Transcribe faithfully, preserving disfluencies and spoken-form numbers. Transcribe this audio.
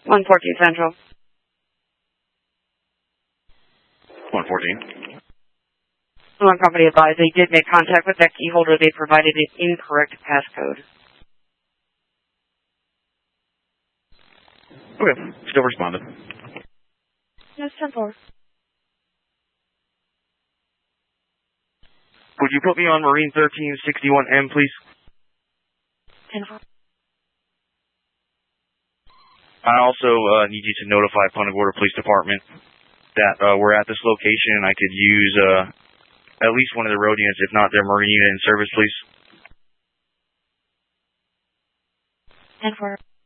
one fourteen Central. one fourteen. One company advised they did make contact with that key holder. They provided an incorrect passcode. Okay, still responded. Yes, ten four. Would you put me on Marine thirteen sixty-one M, please? ten four. I also uh, need you to notify Punta Gorda Police Department that uh, we're at this location and I could use uh, at least one of the road units, if not their Marine unit in service, please. ten four.